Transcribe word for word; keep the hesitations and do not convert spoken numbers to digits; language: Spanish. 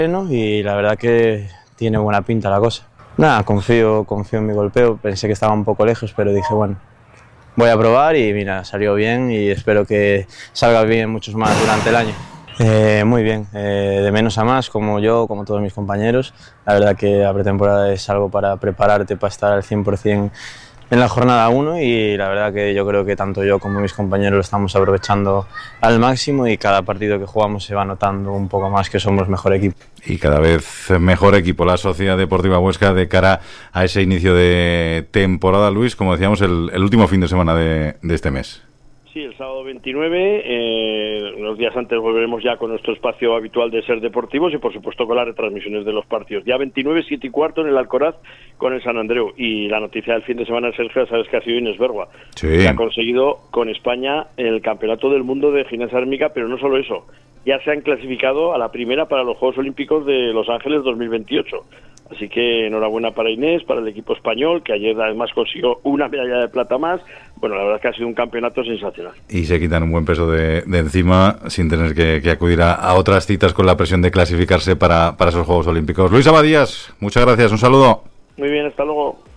Y la verdad que tiene buena pinta la cosa. Nada, confío, confío en mi golpeo, pensé que estaba un poco lejos, pero dije, bueno, voy a probar y mira, salió bien y espero que salga bien muchos más durante el año. Eh, muy bien, eh, de menos a más, como yo, como todos mis compañeros. La verdad que la pretemporada es algo para prepararte para estar al cien por ciento en la jornada uno y la verdad que yo creo que tanto yo como mis compañeros lo estamos aprovechando al máximo y cada partido que jugamos se va notando un poco más que somos mejor equipo. Y cada vez mejor equipo la Sociedad Deportiva Huesca de cara a ese inicio de temporada, Luis, como decíamos, el, el último fin de semana de, de este mes. Sí, el sábado veintinueve, eh, unos días antes volveremos ya con nuestro espacio habitual de Ser Deportivos y por supuesto con las retransmisiones de los partidos. Ya veintinueve, siete y cuarto en el Alcoraz con el San Andreu. Y la noticia del fin de semana, Sergio, sabes que ha sido Inés Bergua, sí, que ha conseguido con España el Campeonato del Mundo de Gimnasia Rítmica, pero no solo eso, ya se han clasificado a la primera para los Juegos Olímpicos de Los Ángeles dos mil veintiocho. Así que enhorabuena para Inés, para el equipo español, que ayer además consiguió una medalla de plata más. Bueno, la verdad es que ha sido un campeonato sensacional. Y se quitan un buen peso de, de encima sin tener que, que acudir a, a otras citas con la presión de clasificarse para, para esos Juegos Olímpicos. Luis Abadías, muchas gracias, un saludo. Muy bien, hasta luego.